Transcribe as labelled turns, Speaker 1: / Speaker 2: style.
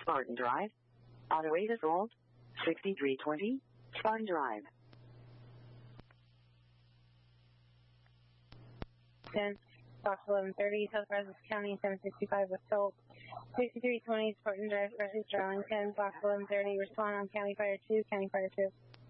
Speaker 1: Spartan Drive. Auto 8 Assault, 6320, Spartan Drive.
Speaker 2: 10, Box 1130, South Brazos County, 765 Assault, 6320, Spartan Drive, Refuge Darlington, Box 1130, respond on County Fire 2, County Fire 2.